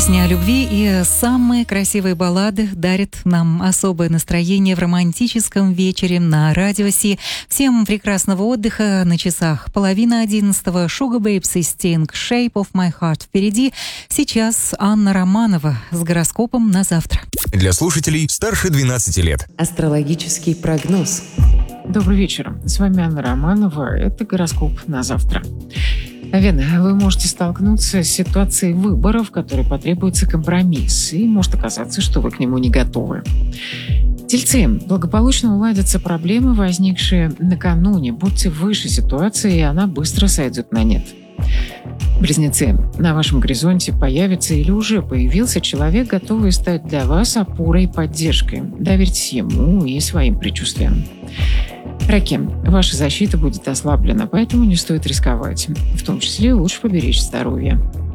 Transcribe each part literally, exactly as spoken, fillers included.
Песни о любви и самые красивые баллады дарят нам особое настроение в романтическом вечере на Радио Си. Всем прекрасного отдыха. На часах половина одиннадцатого. Sugar Babes и Sting, Shape of My Heart впереди. Сейчас Анна Романова с гороскопом на завтра. Для слушателей старше двенадцати лет. Астрологический прогноз. Добрый вечер. С вами Анна Романова. Это гороскоп на завтра. Овен, вы можете столкнуться с ситуацией выбора, в которой потребуется компромисс, и может оказаться, что вы к нему не готовы. Тельцы, благополучно уладятся проблемы, возникшие накануне. Будьте выше ситуации, и она быстро сойдет на нет. Близнецы, на вашем горизонте появится или уже появился человек, готовый стать для вас опорой и поддержкой. Доверьтесь ему и своим предчувствиям. Раки, ваша защита будет ослаблена, поэтому не стоит рисковать. В том числе лучше поберечь здоровье.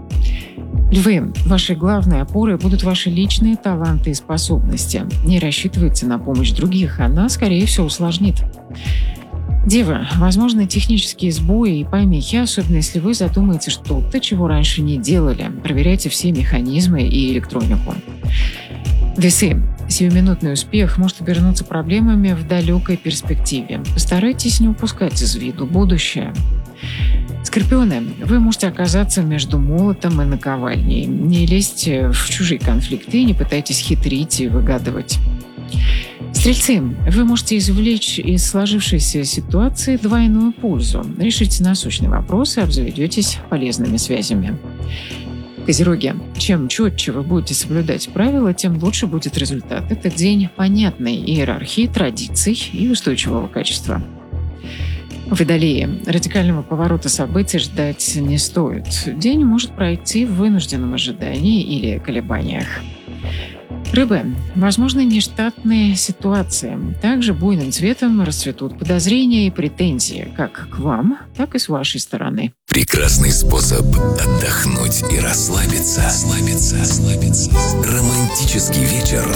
Львы, вашей главной опорой будут ваши личные таланты и способности. Не рассчитывайте на помощь других, она, скорее всего, усложнит. Девы, возможны технические сбои и помехи, особенно если вы задумаете что-то, чего раньше не делали. Проверяйте все механизмы и электронику. Весы. Сиюминутный успех может обернуться проблемами в далекой перспективе. Постарайтесь не упускать из виду будущее. Скорпионы, вы можете оказаться между молотом и наковальней. Не лезьте в чужие конфликты, не пытайтесь хитрить и выгадывать. Стрельцы, вы можете извлечь из сложившейся ситуации двойную пользу. Решите насущные вопросы и обзаведетесь полезными связями. Козероги, чем четче вы будете соблюдать правила, тем лучше будет результат. Это день понятной иерархии, традиций и устойчивого качества. Водолеи, радикального поворота событий ждать не стоит. День может пройти в вынужденном ожидании или колебаниях. Рыбы, возможны нештатные ситуации. Также буйным цветом расцветут подозрения и претензии как к вам, так и с вашей стороны. Прекрасный способ отдохнуть и расслабиться. Расслабиться. Расслабиться. Романтический вечер